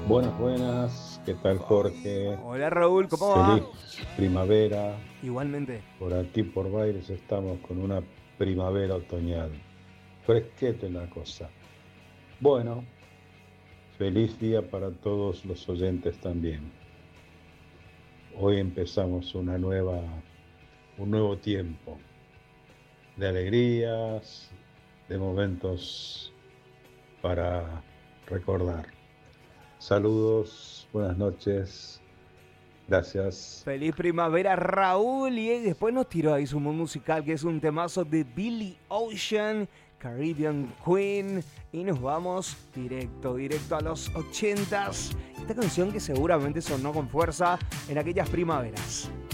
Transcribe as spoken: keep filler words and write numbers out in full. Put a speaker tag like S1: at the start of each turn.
S1: Buenas, buenas. ¿Qué tal, Jorge?
S2: Hola Raúl, ¿cómo va?
S1: Feliz primavera.
S2: Igualmente.
S1: Por aquí, por Baires, estamos con una primavera otoñal. Fresquete la cosa. Bueno, feliz día para todos los oyentes también. Hoy empezamos una nueva, un nuevo tiempo de alegrías, de momentos para recordar. Saludos, buenas noches. Gracias.
S2: Feliz primavera Raúl y después nos tiró ahí su mood musical que es un temazo de Billy Ocean, Caribbean Queen y nos vamos directo, directo a los ochentas. Esta canción que seguramente sonó con fuerza en aquellas primaveras.